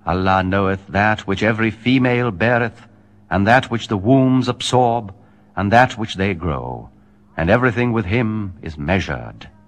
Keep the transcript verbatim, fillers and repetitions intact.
Allah knoweth that which every female beareth, and that which the wombs absorb, and that which they grow, and everything with him is measured.